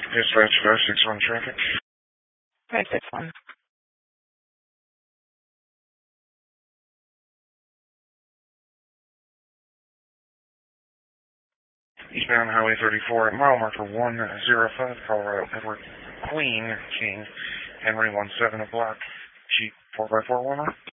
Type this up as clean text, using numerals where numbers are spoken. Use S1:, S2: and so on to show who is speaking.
S1: Dispatch 561 traffic.
S2: 561.
S1: Eastbound Highway 34 at mile marker 105, Colorado Edward Queen King Henry 17 o'clock. Jeep 4x4 warmer.